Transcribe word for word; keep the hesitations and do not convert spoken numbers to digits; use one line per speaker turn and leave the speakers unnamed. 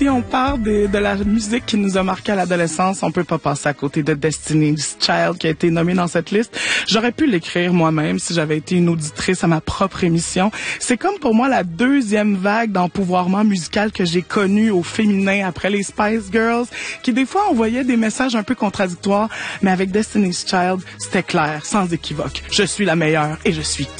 Si on parle de, de la musique qui nous a marqué à l'adolescence, on peut pas passer à côté de Destiny's Child qui a été nommé dans cette liste. J'aurais pu l'écrire moi-même si j'avais été une auditrice à ma propre émission. C'est comme pour moi la deuxième vague d'empouvoirment musical que j'ai connu au féminin après les Spice Girls, qui des fois envoyaient des messages un peu contradictoires, mais avec Destiny's Child, c'était clair, sans équivoque. Je suis la meilleure et je suis